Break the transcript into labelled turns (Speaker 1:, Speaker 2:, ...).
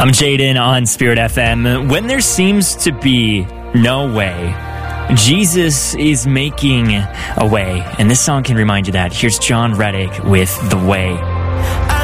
Speaker 1: I'm Jaden on Spirit FM. When there seems to be no way, Jesus is making a way. And this song can remind you that. Here's John Reddick with The Way.